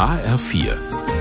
HR4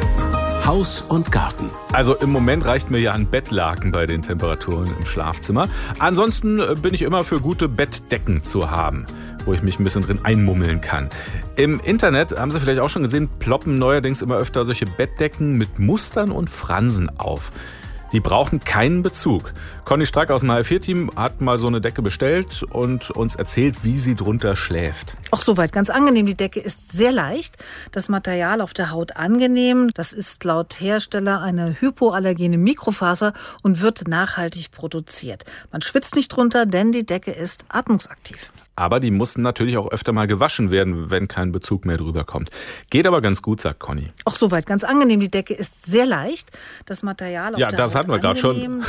Haus und Garten. Also im Moment reicht mir ja ein Bettlaken bei den Temperaturen im Schlafzimmer. Ansonsten bin ich immer für gute Bettdecken zu haben, wo ich mich ein bisschen drin einmummeln kann. Im Internet, haben Sie vielleicht auch schon gesehen, ploppen neuerdings immer öfter solche Bettdecken mit Mustern und Fransen auf. Die brauchen keinen Bezug. Conny Strack aus dem HR4-Team hat mal so eine Decke bestellt und uns erzählt, wie sie drunter schläft. Auch soweit ganz angenehm. Die Decke ist sehr leicht, das Material auf der Haut angenehm. Das ist laut Hersteller eine hypoallergene Mikrofaser und wird nachhaltig produziert. Man schwitzt nicht drunter, denn die Decke ist atmungsaktiv. Aber die mussten natürlich auch öfter mal gewaschen werden, wenn kein Bezug mehr drüber kommt. Geht aber ganz gut, sagt Conny. Auch soweit ganz angenehm. Die Decke ist sehr leicht. Das Material auf der Haut das hatten wir gerade schon.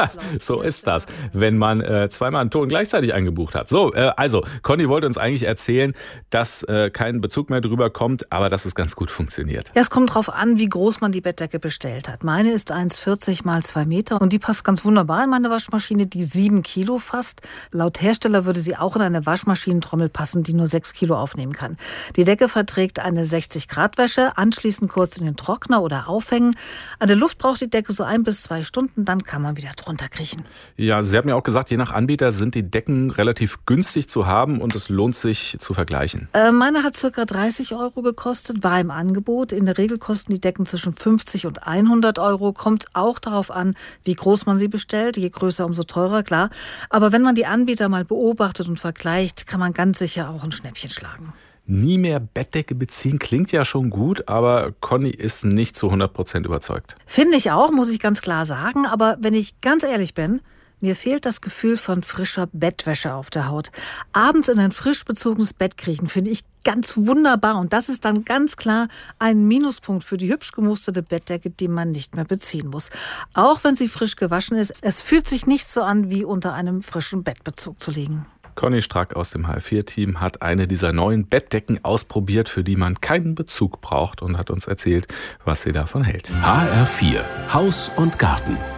So ist das, wenn man zweimal einen Ton gleichzeitig eingebucht hat. So, also Conny wollte uns eigentlich erzählen, dass kein Bezug mehr drüber kommt, aber dass es ganz gut funktioniert. Ja, es kommt drauf an, wie groß man die Bettdecke bestellt hat. Meine ist 1,40 mal 2 Meter und die passt ganz wunderbar in meine Waschmaschine, die 7 Kilo fasst. Laut Hersteller würde sie auch in eine Waschmaschinentrommel passen, die nur 6 Kilo aufnehmen kann. Die Decke verträgt eine 60-Grad-Wäsche, anschließend kurz in den Trockner oder aufhängen. An der Luft braucht die Decke so 1 bis 2 Stunden, dann kann man wieder drunter kriechen. Ja, Sie haben ja auch gesagt, je nach Anbieter sind die Decken relativ günstig zu haben und es lohnt sich zu vergleichen. Meine hat ca. 30 € gekostet, war im Angebot. In der Regel kosten die Decken zwischen 50 und 100 €. Kommt auch darauf an, wie groß man sie bestellt. Je größer, umso teurer, klar. Aber wenn man die Anbieter mal beobachtet und vergleicht, kann man ganz sicher auch ein Schnäppchen schlagen. Nie mehr Bettdecke beziehen klingt ja schon gut, aber Conny ist nicht zu 100% überzeugt. Finde ich auch, muss ich ganz klar sagen. Aber wenn ich ganz ehrlich bin, mir fehlt das Gefühl von frischer Bettwäsche auf der Haut. Abends in ein frisch bezogenes Bett kriechen finde ich ganz wunderbar. Und das ist dann ganz klar ein Minuspunkt für die hübsch gemusterte Bettdecke, die man nicht mehr beziehen muss. Auch wenn sie frisch gewaschen ist, es fühlt sich nicht so an, wie unter einem frischen Bettbezug zu liegen. Conny Strack aus dem HR4-Team hat eine dieser neuen Bettdecken ausprobiert, für die man keinen Bezug braucht und hat uns erzählt, was sie davon hält. HR4 Haus und Garten.